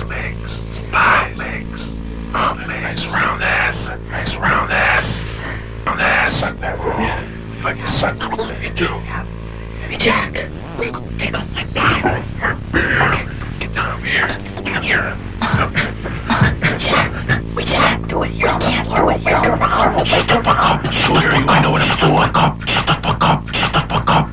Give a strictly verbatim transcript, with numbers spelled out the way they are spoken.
legs, thighs, legs, arm legs, nice round ass, nice round ass, round ass. Suck that roll. If I can suck, let me do. Hey, Jack, take off my thigh. Okay, get down over here. Down here. Jack, we can't do it. We can't do it. Shut the fuck up. Shut the fuck up. Swearing I know what I'm doing. Shut the fuck up. Shut the fuck up.